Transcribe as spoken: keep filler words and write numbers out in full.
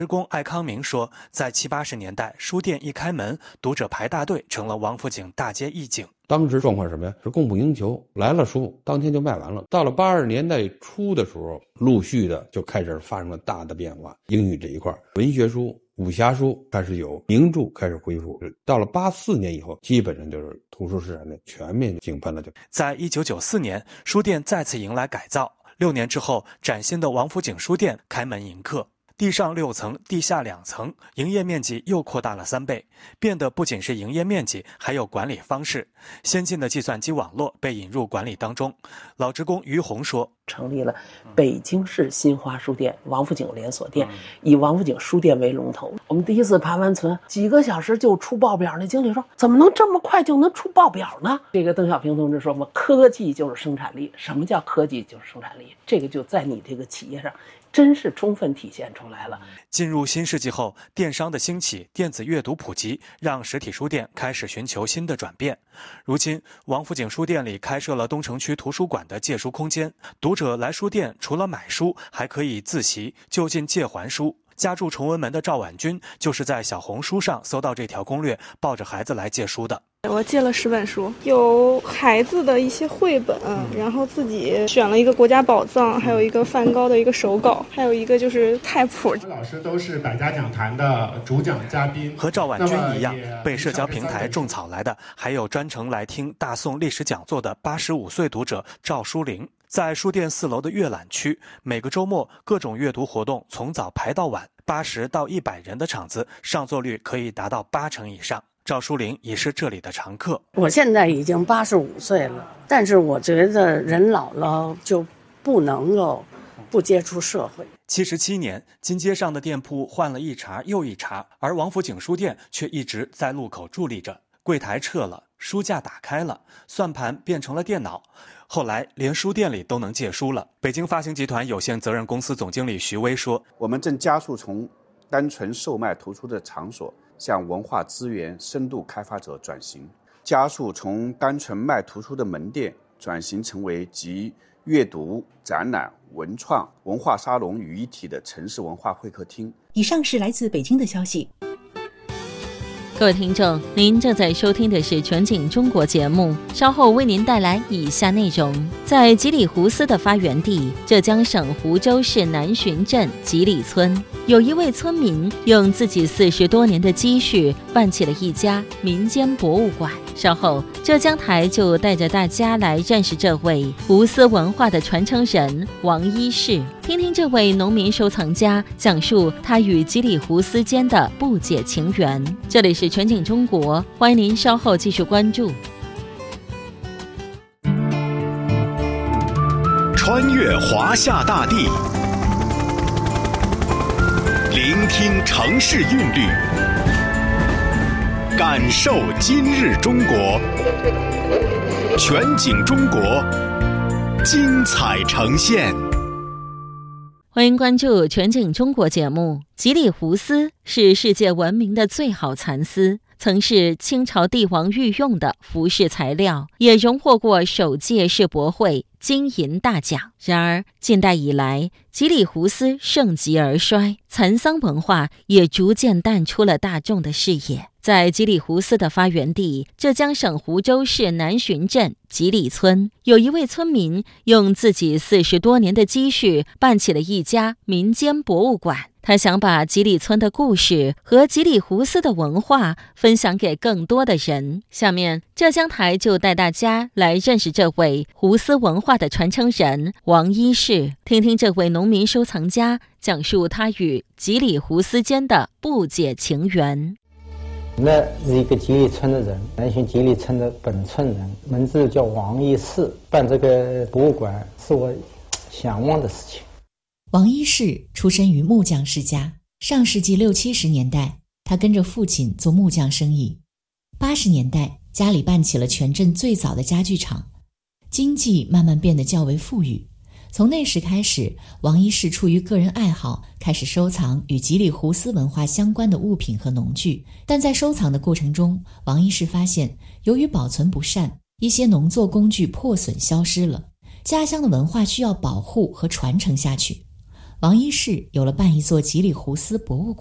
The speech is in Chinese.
职工艾康明说，在七八十年代，书店一开门，读者排大队，成了王府井大街一景。 当时状况是什么呀？是供不应求，来了书，当天就卖完了。到了八十年代初的时候，陆续的就开始发生了大的变化。英语这一块，文学书、武侠书开始有，名著开始恢复。到了八四年以后，基本上就是图书市场的全面井喷了。就在一九九四年，书店再次迎来改造。六年之后，崭新的王府井书店开门迎客。地上六层，地下两层，营业面积又扩大了三倍，变得不仅是营业面积，还有管理方式。先进的计算机网络被引入管理当中。老职工于红说， 成立了北京市新华书店王府井连锁店，以王府井书店为龙头。我们第一次盘完存，几个小时就出报表，那经理说怎么能这么快就能出报表呢？这个邓小平同志说嘛，科技就是生产力。什么叫科技就是生产力？这个就在你这个企业上真是充分体现出来了。 进入新世纪后，电商的兴起，电子阅读普及，让实体书店开始寻求新的转变。如今，王府井书店里开设了东城区图书馆的借书空间，读者来书店除了买书，还可以自习，就近借还书。家住崇文门的赵婉君就是在小红书上搜到这条攻略，抱着孩子来借书的。 我借了十本书，有孩子的一些绘本，然后自己选了一个国家宝藏，还有一个梵高的一个手稿，还有一个就是菜谱。 老师都是百家讲坛的主讲嘉宾。 和赵婉君一样，被社交平台种草来的，还有专程来听大宋历史讲座的八十五岁读者赵淑玲。在书店四楼的阅览区，每个周末各种阅读活动从早排到晚，八十到一百人的场子，上座率可以达到八成以上。赵淑玲也是这里的常客。 我现在已经八十五岁了，但是我觉得人老了就不能够不接触社会。 七十七年，金街上的店铺换了一茬又一茬，而王府井书店却一直在路口伫立着。柜台撤了，书架打开了，算盘变成了电脑。后来连书店里都能借书了。北京发行集团有限责任公司总经理徐威说， 我们正加速从单纯售卖图书的场所向文化资源深度开发者转型，加速从单纯卖图书的门店转型成为集阅读、展览、文创、文化沙龙于一体的城市文化会客厅。 以上是来自北京的消息。 各位听众，您正在收听的是全景中国节目，稍后为您带来以下内容。在吉里胡斯的发源地浙江省湖州市南浔镇吉里村，有一位村民用自己四十多年的积蓄办起了一家民间博物馆。稍后浙江台就带着大家来认识这位胡斯文化的传承人王一士，听听这位农民收藏家讲述他与吉里胡斯间的不解情缘。这里是全景中国，欢迎您稍后继续关注。 穿越华夏大地，聆听城市韵律，感受今日中国。全景中国，精彩呈现。 欢迎关注全景中国节目。吉里胡斯是世界闻名的最好蚕丝，曾是清朝帝王御用的服饰材料，也荣获过首届世博会金银大奖。然而近代以来，吉里胡斯盛极而衰，蚕桑文化也逐渐淡出了大众的视野。在吉里胡斯的发源地浙江省湖州市南浔镇吉里村，有一位村民用自己四十多年的积蓄办起了一家民间博物馆。他想把吉里村的故事和吉里胡斯的文化分享给更多的人。下面浙江台就带大家来认识这位胡斯文化的传承人王一士，听听这位农民收藏家讲述他与吉里胡斯间的不解情缘。 那是一个吉里村的人，南浔吉里村的本村人，名字叫王一士。办这个博物馆是我想望的事情。 王一士出身于木匠世家，上世纪六七十年代，他跟着父亲做木匠生意。八十年代，家里办起了全镇最早的家具厂，经济慢慢变得较为富裕。从那时开始，王一士出于个人爱好，开始收藏与吉里胡斯文化相关的物品和农具。但在收藏的过程中，王一士发现，由于保存不善，一些农作工具破损消失了，家乡的文化需要保护和传承下去。 王一世有了办一座吉里胡斯博物馆。